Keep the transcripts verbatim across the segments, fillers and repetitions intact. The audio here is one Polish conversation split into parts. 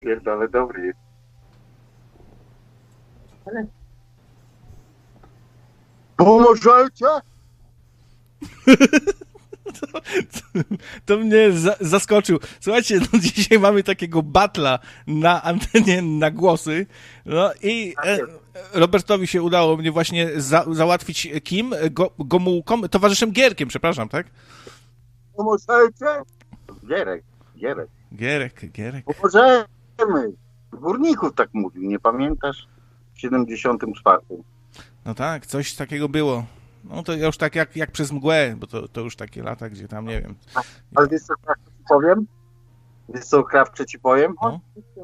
Pierdolę, dobry jest. Ale... Pomożecie? To, to, to mnie za, zaskoczył. Słuchajcie, no dzisiaj mamy takiego batla na antenie na głosy. No i e, Robertowi się udało mnie właśnie za, załatwić kim? Go, Gomułką, towarzyszem Gierkiem, przepraszam, tak? Pomożecie? Gierek, Gierek. Gierek, Gierek. Pomożemy. Górników tak mówił, nie pamiętasz? W siedemdziesiątym czwartym. No tak, coś takiego było. No to już tak jak, jak przez mgłę, bo to, to już takie lata, gdzie tam, nie wiem. Ale wiesz co krawcze ci powiem? Wiesz co krawcze ci powiem? No.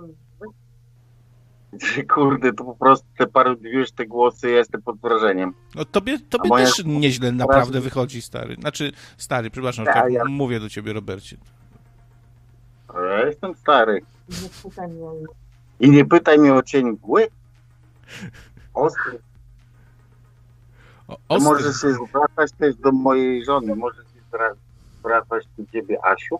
Kurde, to po prostu te parodiujesz te głosy, ja jestem pod wrażeniem. No tobie, tobie moja... też nieźle naprawdę wychodzi, stary. Znaczy, stary, przepraszam, że Ja, tak ja... mówię do ciebie, Robercie. Ja jestem stary. Nie pytaj mnie. I nie pytaj mnie o cień mgły. Ostry. O, To ostry. możesz się zwracać też do mojej żony. Możesz się zwracać do ciebie, Asiu?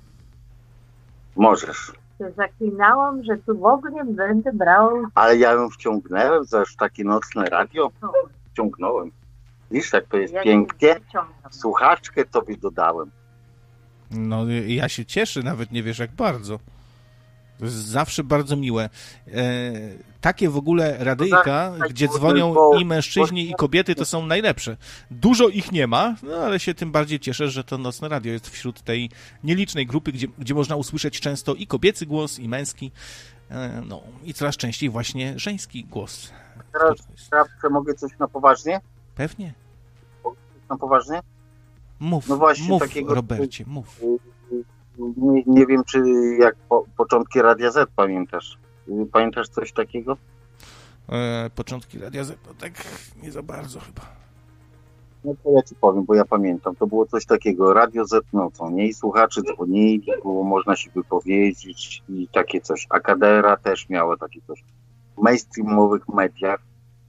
Możesz. Się zaklinałam, że tu w ogóle będę brał... Ale ja ją wciągnąłem za już takie nocne radio. Wciągnąłem. Widzisz, jak to jest Ja pięknie? wyciągam. Słuchaczkę tobie dodałem. No, ja się cieszę, nawet nie wiesz jak bardzo. To jest zawsze bardzo miłe. E, takie w ogóle radyjka, tak, gdzie tak, dzwonią bo- i mężczyźni, i kobiety, to są najlepsze. Dużo ich nie ma, no ale się tym bardziej cieszę, że to Nocne Radio jest wśród tej nielicznej grupy, gdzie, gdzie można usłyszeć często i kobiecy głos, i męski, e, no i coraz częściej właśnie żeński głos. Teraz, Krawcze, mogę coś na poważnie? Pewnie. Na poważnie? Mów, No właśnie, mów, takiego- Robercie, mów. Nie, nie wiem, czy jak po, początki Radia Z pamiętasz. Pamiętasz coś takiego? E, początki Radia Z, no tak nie za bardzo chyba. No to ja ci powiem, bo ja pamiętam. To było coś takiego, Radio Z nocą, nie? I słuchacze dzwonili, było można się wypowiedzieć i takie coś. Akadera też miała takie coś. W mainstreamowych mediach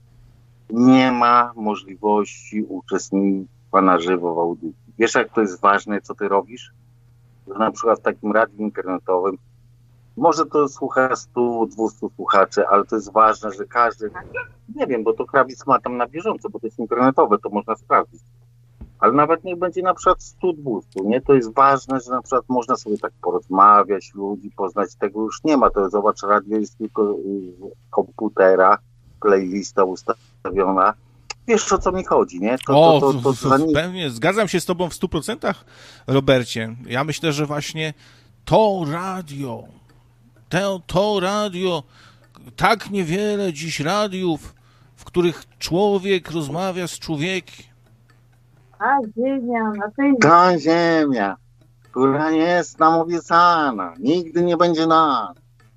nie ma możliwości uczestnictwa na żywo w audycji. Wiesz, jak to jest ważne, co ty robisz? Że na przykład w takim radiu internetowym może to słucha stu, dwustu słuchaczy, ale to jest ważne, że każdy, nie wiem, bo to Krawiec ma tam na bieżąco, bo to jest internetowe, to można sprawdzić. Ale nawet niech będzie na przykład stu, dwustu, nie? To jest ważne, że na przykład można sobie tak porozmawiać, ludzi poznać, tego już nie ma. To zobacz, radio jest tylko z komputera, playlista ustawiona. Wiesz, o co mi chodzi, nie? To, O, to, to, to, to, to, pewnie, zgadzam się z tobą w stu procentach, Robercie. Ja myślę, że właśnie to radio, to, to radio, tak niewiele dziś radiów, w których człowiek rozmawia z człowiekiem. A ziemia, na tej... ta ziemia, która nie jest nam obiecana, nigdy nie będzie nas.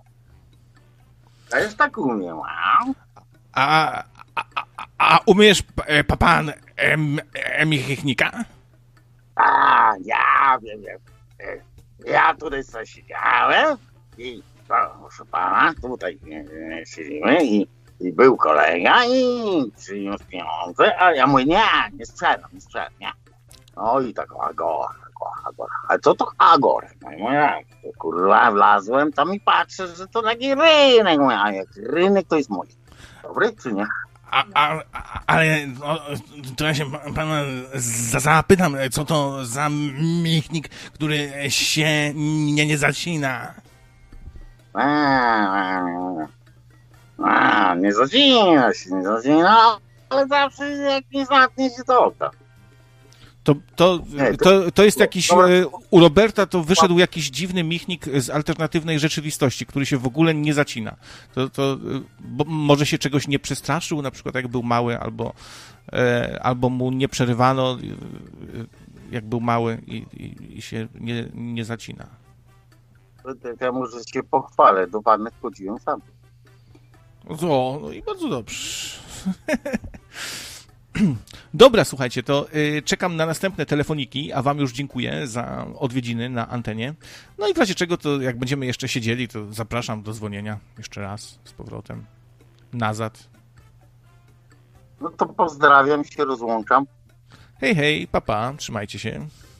Ja już tak umiem. a? A, a, a, a umiesz e, pa, pan em, emichnika? A, ja wiem, wiem. Ja tutaj coś siedziałem i to, proszę pana, tutaj e, siedzimy i, i był kolega i przyniósł pieniądze, a ja mówię, nie, nie sprzedam, nie sprzedam, nie. No i tak agora, agora, agora. A co to agora? No i mówię, kurwa, wlazłem tam i patrzę, że to taki rynek. Mówię, a jak rynek to jest moje. Dobry czy nie? A, a, a, ale no, to ja się pana za- zapytam, co to za michnik, który się nie, nie zacina? A, a, a, nie zacina się, nie zacina, ale zawsze jak nie zatnie się to odda. To, to, Nie, to- to, to jest jakiś, to- e, u Roberta to wyszedł jakiś dziwny michnik z alternatywnej rzeczywistości, który się w ogóle nie zacina. To, to e, bo może się czegoś nie przestraszył, na przykład jak był mały, albo, e, albo mu nie przerywano, e, jak był mały i, i, i się nie, nie zacina. To, to ja może się pochwalę, do wanny wchodziłem sam. O, no i bardzo dobrze. Dobra, słuchajcie, to y, czekam na następne telefoniki, a wam już dziękuję za odwiedziny na antenie. No i w razie czego, to jak będziemy jeszcze siedzieli, to zapraszam do dzwonienia jeszcze raz z powrotem. Nazad. No to pozdrawiam się, rozłączam. Hej, hej, papa, trzymajcie się.